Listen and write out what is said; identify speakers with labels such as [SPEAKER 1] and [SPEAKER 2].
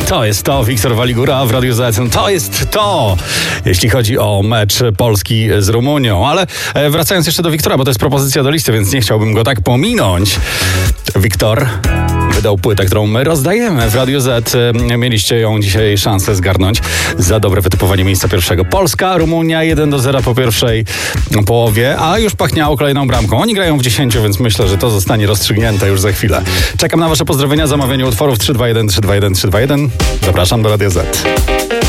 [SPEAKER 1] To jest to, Wiktor Waligura w Radiu Z. To jest to, jeśli chodzi o mecz Polski z Rumunią. Ale wracając jeszcze do Wiktora, bo to jest propozycja do listy, więc nie chciałbym go tak pominąć. Wiktor wydał płytę, którą my rozdajemy w Radiu Z. Mieliście ją dzisiaj szansę zgarnąć za dobre wytypowanie miejsca pierwszego. Polska, Rumunia 1-0 po pierwszej połowie, a już pachniało kolejną bramką. Oni grają w 10, więc myślę, że to zostanie rozstrzygnięte już za chwilę. Czekam na wasze pozdrowienia, zamawianie utworów 321 321 321. Zapraszam do Radia Z.